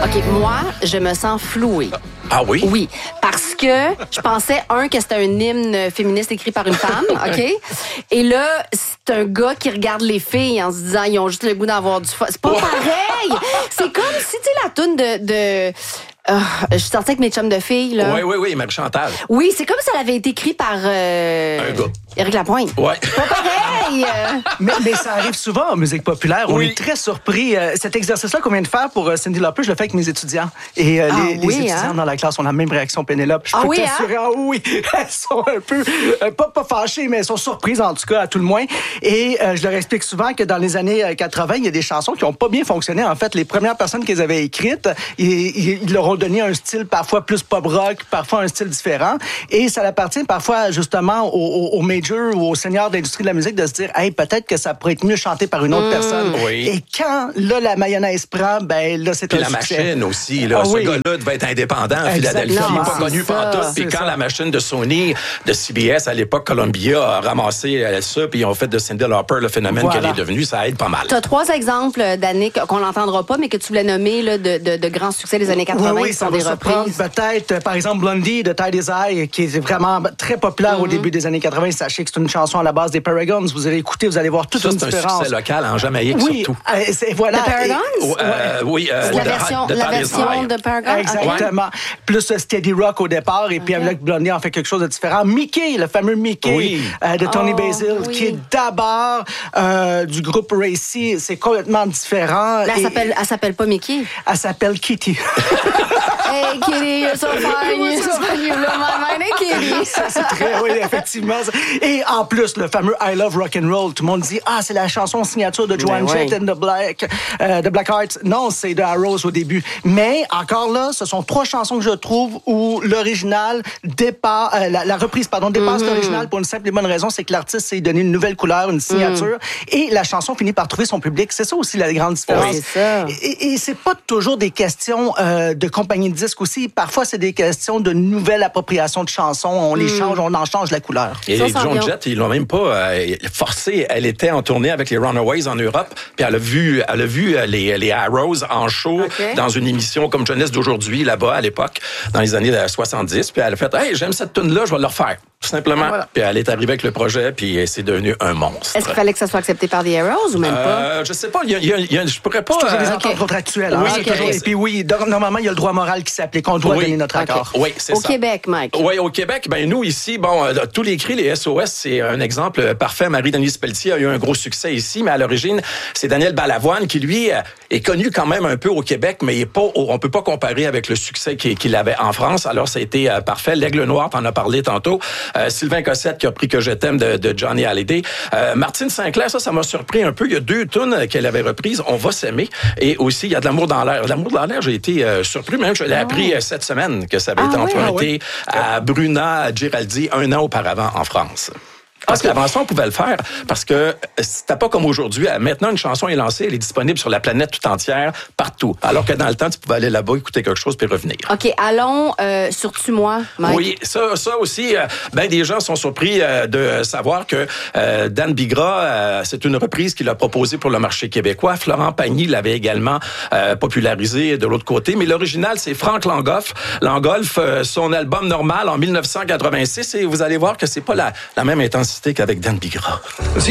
OK, moi, je me sens flouée. Ah oui? Oui, parce que je pensais, que c'était un hymne féministe écrit par une femme, OK? Et là, c'est un gars qui regarde les filles en se disant, ils ont juste le goût d'avoir du fun. C'est pas pareil! C'est comme si, tu sais, la toune de je suis sortie avec mes chums de filles, là. Oui, Marie-Chantal. Oui, c'est comme si elle avait été écrite par... Un gars. Éric Lapointe. Ouais. Pas pareil! Mais ça arrive souvent en musique populaire. On Oui. est très surpris. Cet exercice-là qu'on vient de faire pour Cyndi Lauper, je le fais avec mes étudiants. Et les étudiants dans la classe ont la même réaction, Pénélope. Je peux t'assurer, oui, elles sont un peu, pas fâchées, mais elles sont surprises en tout cas, à tout le moins. Et je leur explique souvent que dans les années 80, il y a des chansons qui n'ont pas bien fonctionné. En fait, les premières personnes qu'ils avaient écrites, ils leur ont donné un style parfois plus pop-rock, parfois un style différent. Et ça appartient parfois justement aux majors ou aux seigneurs d'industrie de la musique de se dire, hey, peut-être que ça pourrait être mieux chanté par une autre personne. Oui. Et quand, là, la mayonnaise prend, ben là, c'est Puis un la succès. machine aussi, là. Ce gars-là devait être indépendant à Philadelphie. Il n'est pas connu pantoute. Puis quand la machine de Sony, de CBS, à l'époque, Columbia, a ramassé ça, puis ils ont fait de Cyndi Lauper le phénomène qu'elle est devenue, ça aide pas mal. Tu as 3 exemples d'années qu'on n'entendra pas, mais que tu voulais nommer là, de grands succès des années 80 Oui, qui sont des reprises. Peut-être, par exemple, Blondie de Tied His Eye, qui est vraiment très populaire au début des années 80. Sachez que c'est une chanson à la base des Paragons. Vous allez écouter, vous allez voir toute une différence. C'est un succès local en Jamaïque, surtout. Voilà. The Paragons? Oui. La version de Paragons? Exactement. Plus Steady Rock au départ, et puis avec Blondie, on fait quelque chose de différent. Mickey, le fameux Mickey de Tony Basil, qui est d'abord du groupe Racy. C'est complètement différent. Là, elle s'appelle pas Mickey. Elle s'appelle Kitty. Hey, Kitty, you're so fine, you're so fine, you blow my mind, hey, Kitty. Ça, c'est très, oui, effectivement. Et en plus, le fameux I Love Rock and Roll, tout le monde dit, c'est la chanson signature de Joan Jett and the Black Hearts. Non, c'est de Arrows au début. Mais, encore là, ce sont 3 chansons que je trouve où l'original dépasse, la reprise, dépasse l'original pour une simple et bonne raison, c'est que l'artiste s'est donné une nouvelle couleur, une signature, et la chanson finit par trouver son public. C'est ça aussi la grande différence. Oui, c'est ça. Et c'est pas toujours des questions de compagnie de disques aussi. Parfois, c'est des questions de nouvelle appropriation de chansons. On les change, on en change la couleur. Et Joan Jett, ils l'ont même pas forcé. Elle était en tournée avec les Runaways en Europe, puis elle a vu les Arrows en show dans une émission comme Jeunesse d'aujourd'hui, là-bas, à l'époque, dans les années 70. Puis elle a fait, hey, j'aime cette tune-là, je vais le refaire. Tout simplement. Voilà. Puis elle est arrivée avec le projet, puis c'est devenu un monstre. Est-ce qu'il fallait que ça soit accepté par The Arrows ou même pas? Je sais pas. Je pourrais pas. C'est toujours des accords contractuels. Oui, toujours. Et puis oui, normalement, il y a le droit moral qui s'applique. On doit donner notre accord. Oui, c'est ça. Au Québec, Mike. Oui, au Québec, nous ici, tous les cris, les SOS, c'est un exemple parfait. Marie-Denise Pelletier a eu un gros succès ici, mais à l'origine, c'est Daniel Balavoine qui, lui, est connu quand même un peu au Québec, mais on peut pas comparer avec le succès qu'il avait en France. Alors, ça a été parfait. L'Aigle Noir, t'en as parlé tantôt. Sylvain Cossette qui a pris Que je t'aime de Johnny Hallyday. Martine Sinclair, ça m'a surpris un peu. Il y a 2 tunes qu'elle avait reprises. On va s'aimer. Et aussi, il y a de l'amour dans l'air. L'amour dans l'air, j'ai été surpris. Même, je l'ai appris cette semaine que ça avait été emprunté à Bruna Giraldi 1 an auparavant en France. Parce qu'avant ça, on pouvait le faire, parce que c'était pas comme aujourd'hui. Maintenant, une chanson est lancée, elle est disponible sur la planète tout entière, partout. Alors que dans le temps, tu pouvais aller là-bas, écouter quelque chose, puis revenir. OK, allons sur Tue-moi, Mike. Oui, ça aussi, des gens sont surpris de savoir que Dan Bigra, c'est une reprise qu'il a proposée pour le marché québécois. Florent Pagny l'avait également popularisé de l'autre côté, mais l'original, c'est Franck Langolf, son album Normal en 1986, et vous allez voir que c'est pas la même intensité qu'avec Dan Bigra.